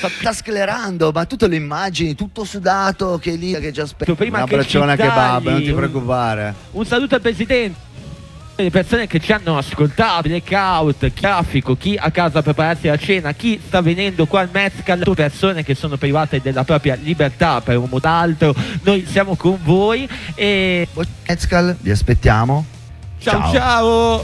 sta sclerando, ma tu te lo immagini tutto sudato che è lì che già aspetta. Prima Un che abbraccione a ci tagli, kebab, non ti preoccupare. un saluto al presidente, le persone che ci hanno ascoltato, blackout, traffico, chi a casa per prepararsi la cena, chi sta venendo qua al Mezcal, persone che sono private della propria libertà per un modo o altro. Noi siamo con voi e Mezcal, vi aspettiamo. ciao ciao.